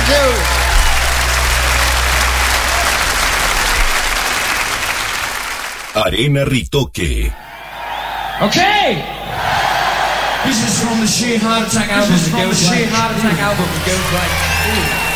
Thank you. Arena Ritoque. Okay! This is from the Sheer Heart Attack album. It goes like...